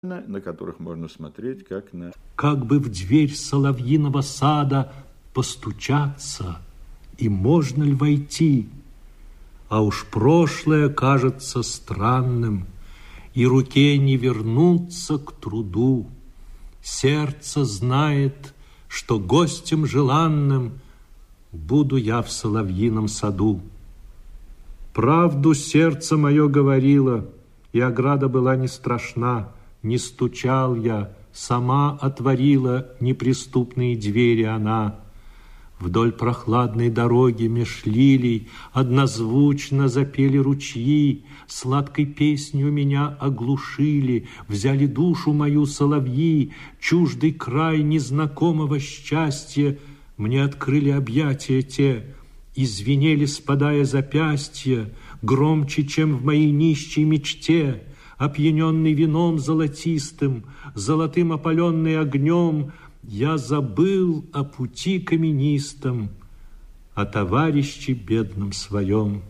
на которых можно смотреть, как на... Как бы в дверь соловьиного сада постучаться, и можно ли войти? А уж прошлое кажется странным, и руке не вернуться к труду. Сердце знает, что гостем желанным буду я в соловьином саду. Правду сердце мое говорило, и ограда была не страшна. Не стучал я, сама отворила неприступные двери она. Вдоль прохладной дороги меж лилий однозвучно запели ручьи, сладкой песнью меня оглушили, взяли душу мою соловьи, чуждый край незнакомого счастья мне открыли объятия те, и звенели, спадая запястья, громче, чем в моей нищей мечте. Опьяненный вином золотистым, золотым опаленный огнем, я забыл о пути каменистом, о товарище бедном своем.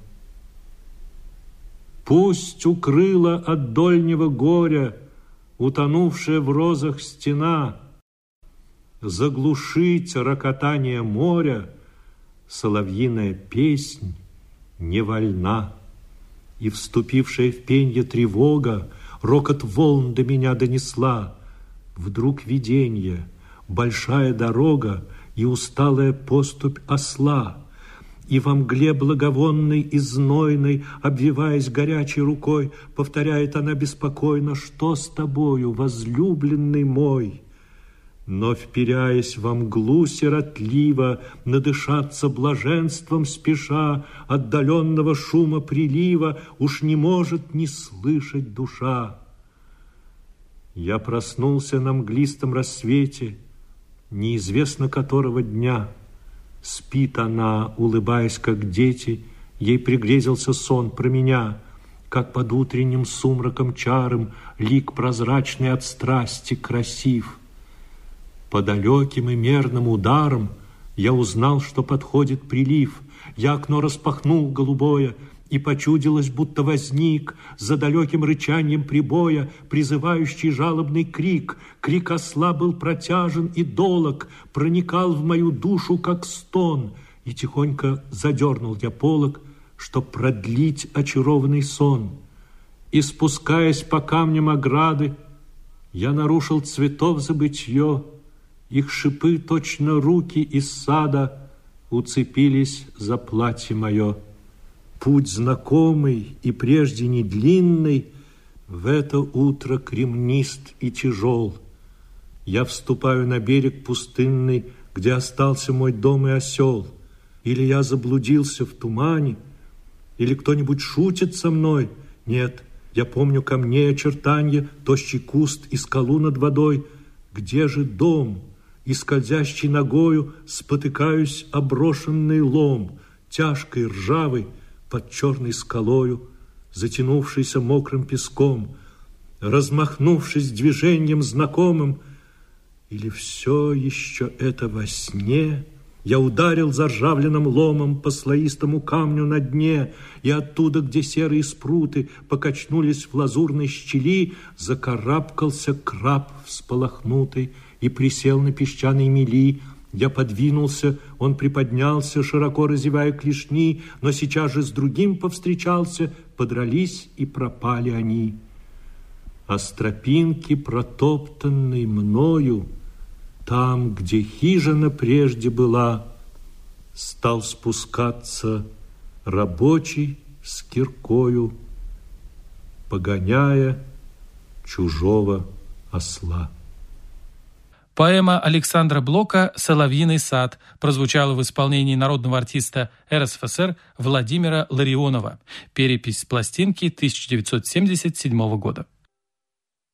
Пусть укрыла от дольнего горя утонувшая в розах стена, заглушить рокотание моря соловьиная песнь не вольна. И вступившая в пенье тревога рокот волн до меня донесла. Вдруг виденье, большая дорога и усталая поступь осла. И во мгле благовонной и знойной, обвиваясь горячей рукой, повторяет она беспокойно: «Что с тобою, возлюбленный мой?» Но, вперяясь во мглу сиротливо, надышаться блаженством спеша, отдаленного шума прилива уж не может не слышать душа. Я проснулся на мглистом рассвете, неизвестно которого дня. Спит она, улыбаясь, как дети, ей пригрезился сон про меня, как под утренним сумраком чаром лик прозрачный от страсти красив. По далеким и мерным ударам я узнал, что подходит прилив. Я окно распахнул голубое, и почудилось, будто возник за далеким рычанием прибоя призывающий жалобный крик. Крик осла был протяжен и долог, проникал в мою душу, как стон, и тихонько задернул я полог, чтоб продлить очарованный сон. И, спускаясь по камням ограды, я нарушил цветов забытье. Их шипы, точно руки из сада, уцепились за платье мое. Путь знакомый и прежде не длинный в это утро кремнист и тяжел. Я вступаю на берег пустынный, где остался мой дом и осел. Или я заблудился в тумане, или кто-нибудь шутит со мной. Нет, я помню камней очертанье, тощий куст и скалу над водой. Где же дом? И скользящей ногою спотыкаюсь о брошенный лом, тяжкой, ржавый, под черной скалою, затянувшийся мокрым песком, размахнувшись движением знакомым. Или все еще это во сне? Я ударил заржавленным ломом по слоистому камню на дне, и оттуда, где серые спруты покачнулись в лазурной щели, закарабкался краб всполохнутый и присел на песчаной мели. Я подвинулся, он приподнялся, широко разевая клешни, но сейчас же с другим повстречался, подрались и пропали они. А с тропинки, протоптанной мною, там, где хижина прежде была, стал спускаться рабочий с киркою, погоняя чужого осла. Поэма Александра Блока «Соловьиный сад» прозвучала в исполнении народного артиста РСФСР Владимира Ларионова. Перепись с пластинки 1977 года.